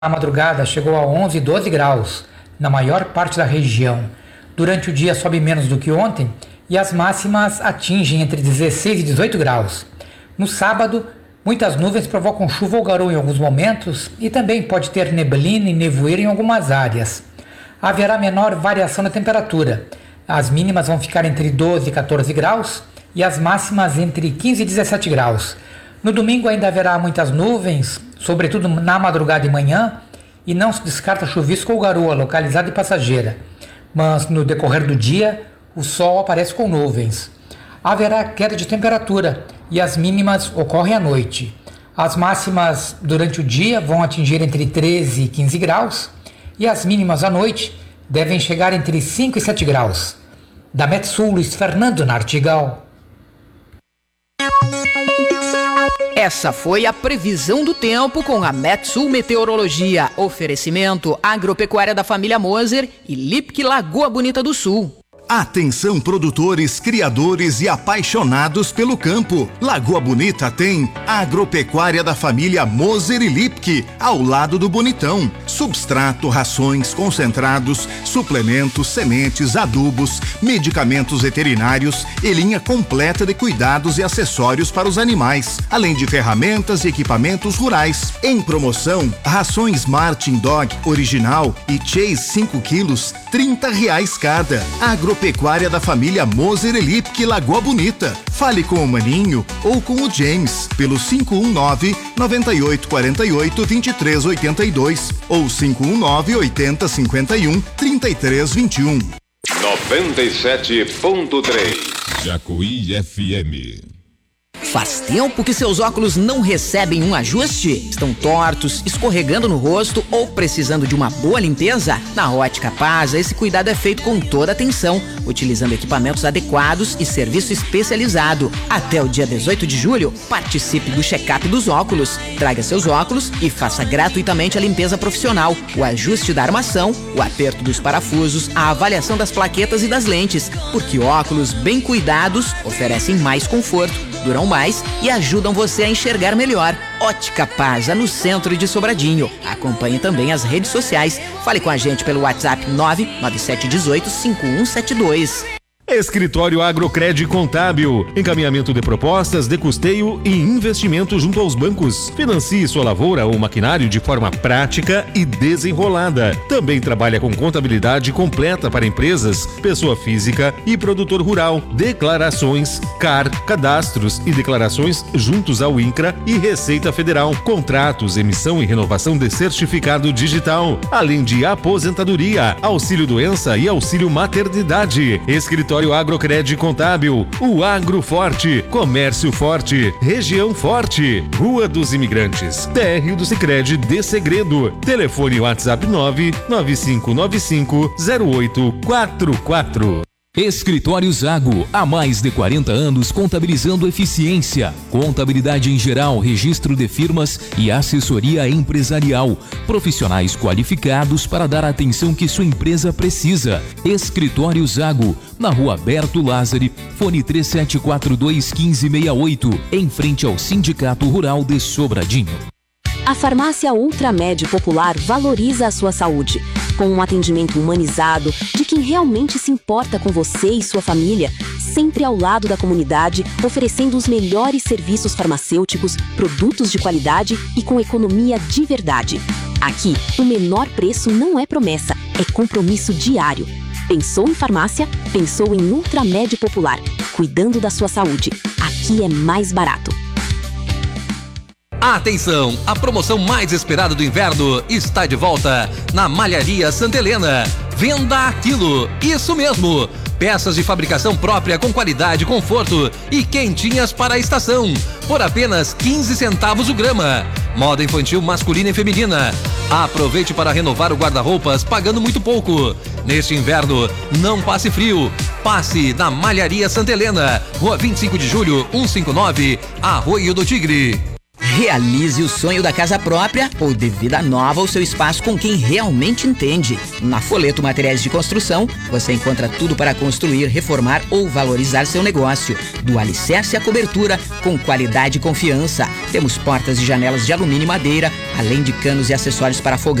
Na madrugada chegou a 11 e 12 graus na maior parte da região. Durante o dia sobe menos do que ontem e as máximas atingem entre 16 e 18 graus. No sábado, muitas nuvens provocam chuva ou garoa em alguns momentos e também pode ter neblina e nevoeiro em algumas áreas. Haverá menor variação na temperatura. As mínimas vão ficar entre 12 e 14 graus e as máximas entre 15 e 17 graus. No domingo ainda haverá muitas nuvens, sobretudo na madrugada e manhã, e não se descarta chuvisco ou garoa localizada e passageira. Mas no decorrer do dia, o sol aparece com nuvens. Haverá queda de temperatura e as mínimas ocorrem à noite. As máximas durante o dia vão atingir entre 13 e 15 graus e as mínimas à noite devem chegar entre 5 e 7 graus. Da Metsul, Luiz Fernando Nartigal. Essa foi a previsão do tempo com a Metsul Meteorologia. Oferecimento Agropecuária da Família Moser e Lipke Lagoa Bonita do Sul. Atenção produtores, criadores e apaixonados pelo campo. Lagoa Bonita tem Agropecuária da Família Moser e Lipke, ao lado do Bonitão. Substrato, rações, concentrados, suplementos, sementes, adubos, medicamentos veterinários e linha completa de cuidados e acessórios para os animais, além de ferramentas e equipamentos rurais. Em promoção, rações Martin Dog Original e Chase 5 quilos, R$30 cada. Agropecuária da Família Moser e Lipke, Lagoa Bonita. Fale com o Maninho ou com o James pelo 519-9848-2382 ou 519-8051-3321. 97.3 Jacuí FM. Faz tempo que seus óculos não recebem um ajuste? Estão tortos, escorregando no rosto ou precisando de uma boa limpeza? Na Ótica Paz, esse cuidado é feito com toda atenção, utilizando equipamentos adequados e serviço especializado. Até o dia 18 de julho, participe do check-up dos óculos. Traga seus óculos e faça gratuitamente a limpeza profissional, o ajuste da armação, o aperto dos parafusos, a avaliação das plaquetas e das lentes, porque óculos bem cuidados oferecem mais conforto, duram mais e ajudam você a enxergar melhor. Ótica Paz, no centro de Sobradinho. Acompanhe também as redes sociais. Fale com a gente pelo WhatsApp 99718-5172. Escritório Agrocred Contábil, encaminhamento de propostas de custeio e investimento junto aos bancos. Financie sua lavoura ou maquinário de forma prática e desenrolada. Também trabalha com contabilidade completa para empresas, pessoa física e produtor rural. Declarações, CAR, cadastros e declarações juntos ao INCRA e Receita Federal. Contratos, emissão e renovação de certificado digital. Além de aposentadoria, auxílio doença e auxílio maternidade. Escritório Agrocred Contábil, o Agro Forte, Comércio Forte, Região Forte, Rua dos Imigrantes, térreo do Sicredi de Segredo. Telefone WhatsApp 995050844. Escritório Zago, há mais de 40 anos contabilizando eficiência, contabilidade em geral, registro de firmas e assessoria empresarial. Profissionais qualificados para dar a atenção que sua empresa precisa. Escritório Zago, na Rua Berto Lázari, fone 3742-1568, em frente ao Sindicato Rural de Sobradinho. A Farmácia Ultramed Popular valoriza a sua saúde, com um atendimento humanizado de quem realmente se importa com você e sua família, sempre ao lado da comunidade, oferecendo os melhores serviços farmacêuticos, produtos de qualidade e com economia de verdade. Aqui, o menor preço não é promessa, é compromisso diário. Pensou em farmácia? Pensou em Ultramed Popular, cuidando da sua saúde. Aqui é mais barato. Atenção, a promoção mais esperada do inverno está de volta na Malharia Santa Helena. Venda a quilo, isso mesmo. Peças de fabricação própria com qualidade, conforto e quentinhas para a estação, por apenas 15 centavos o grama. Moda infantil masculina e feminina. Aproveite para renovar o guarda-roupas pagando muito pouco. Neste inverno, não passe frio. Passe na Malharia Santa Helena, Rua 25 de Julho, 159, Arroio do Tigre. Realize o sonho da casa própria ou de vida nova ao seu espaço com quem realmente entende. Na Foleto Materiais de Construção, você encontra tudo para construir, reformar ou valorizar seu negócio. Do alicerce à cobertura, com qualidade e confiança. Temos portas e janelas de alumínio e madeira, além de canos e acessórios para fogão.